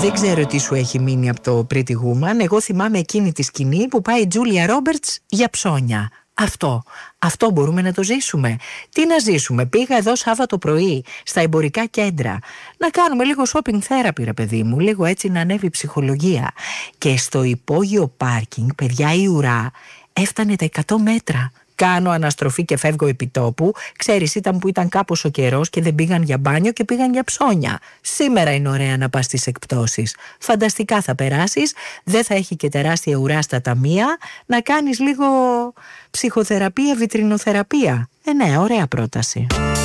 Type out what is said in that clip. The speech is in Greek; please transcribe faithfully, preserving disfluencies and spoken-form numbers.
Δεν ξέρω τι σου έχει μείνει από το Pretty Woman. Εγώ θυμάμαι εκείνη τη σκηνή που πάει η Τζούλια Ρόμπερτς για ψώνια. Αυτό, αυτό μπορούμε να το ζήσουμε. Τι να ζήσουμε? Πήγα εδώ Σάββατο πρωί στα εμπορικά κέντρα να κάνουμε λίγο shopping therapy, ρε παιδί μου, λίγο έτσι να ανέβει η ψυχολογία. Και στο υπόγειο πάρκινγκ, παιδιά, η ουρά έφτανε τα εκατό μέτρα. Κάνω αναστροφή και φεύγω επί τόπου. Ξέρεις, ήταν που ήταν κάπως ο καιρός και δεν πήγαν για μπάνιο και πήγαν για ψώνια. Σήμερα είναι ωραία να πας στις εκπτώσεις. Φανταστικά θα περάσεις, δεν θα έχει και τεράστια ουρά στα ταμεία. Να κάνεις λίγο ψυχοθεραπεία, βιτρινοθεραπεία. Ε, ναι, ωραία πρόταση.